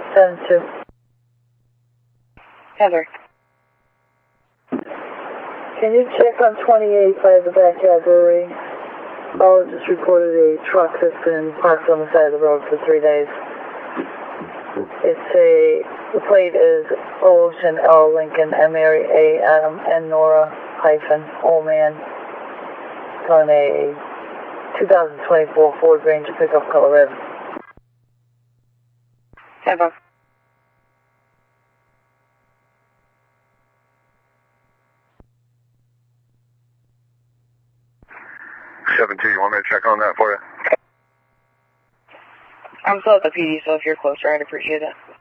7-2. Heather. Can you check on 28 by the backyard brewery? Oh, just reported a truck that's been parked on the side of the road for 3 days. The plate is Ocean L. Lincoln, Mary A. Adam, and Nora hyphen, old man, on a 2024 Ford Ranger pickup color red. Heather. You want me to check on that for you? I'm still at the PD, so if you're closer, I'd appreciate it.